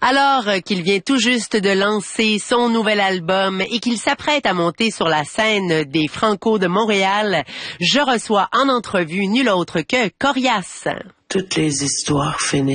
Alors qu'il vient tout juste de lancer son nouvel album et qu'il s'apprête à monter sur la scène des Franco de Montréal, je reçois en entrevue nul autre que Corias. Toutes les histoires finissent.